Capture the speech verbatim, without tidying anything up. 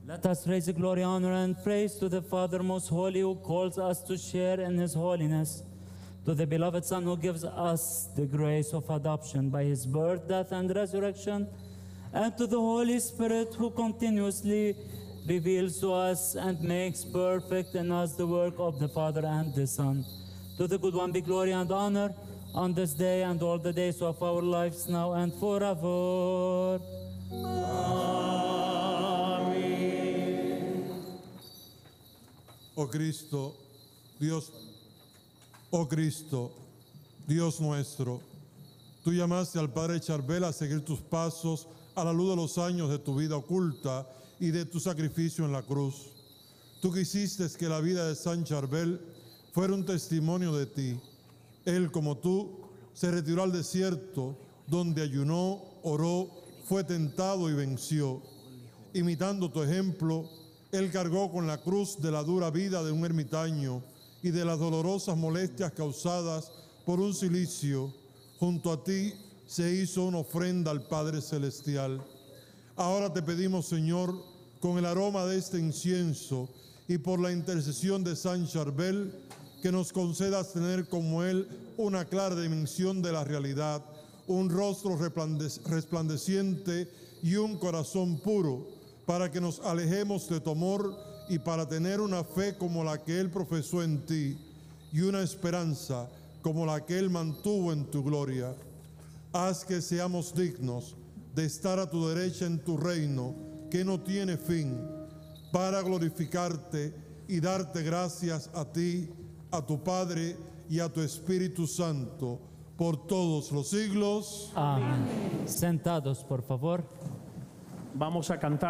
Let us raise the glory, honor, and praise to the Father most holy, who calls us to share in his holiness, to the beloved Son who gives us the grace of adoption by his birth, death, and resurrection, and to the Holy Spirit who continuously reveals to us and makes perfect in us the work of the Father and the Son. To the good one be glory and honor on this day and all the days of our lives, now and forever. Oh Cristo, Dios, oh Cristo, Dios nuestro, tú llamaste al Padre Charbel a seguir tus pasos a la luz de los años de tu vida oculta y de tu sacrificio en la cruz. Tú quisiste que la vida de San Charbel fuera un testimonio de ti. Él, como tú, se retiró al desierto, donde ayunó, oró, fue tentado y venció. Imitando tu ejemplo, Él cargó con la cruz de la dura vida de un ermitaño y de las dolorosas molestias causadas por un cilicio. Junto a ti se hizo una ofrenda al Padre Celestial. Ahora te pedimos, Señor, con el aroma de este incienso y por la intercesión de San Charbel, que nos concedas tener como Él una clara dimensión de la realidad, un rostro resplandeciente y un corazón puro, para que nos alejemos de tu amor y para tener una fe como la que Él profesó en ti y una esperanza como la que Él mantuvo en tu gloria. Haz que seamos dignos de estar a tu derecha en tu reino, que no tiene fin, para glorificarte y darte gracias a ti, a tu Padre y a tu Espíritu Santo, por todos los siglos. Amén. Sentados, por favor. Vamos a cantar.